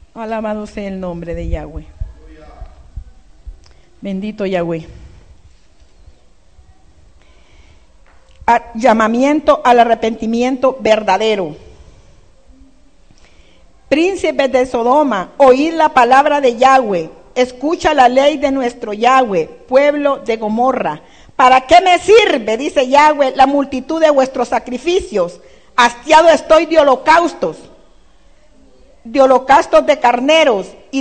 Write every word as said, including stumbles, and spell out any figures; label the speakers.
Speaker 1: Alabado sea el nombre de Yahweh. Bendito Yahweh. A- llamamiento al arrepentimiento verdadero. Príncipes de Sodoma, oíd la palabra de Yahweh. Escucha la ley de nuestro Yahweh, pueblo de Gomorra. ¿Para qué me sirve, dice Yahweh, la multitud de vuestros sacrificios? Hastiado estoy de holocaustos, de holocaustos de carneros y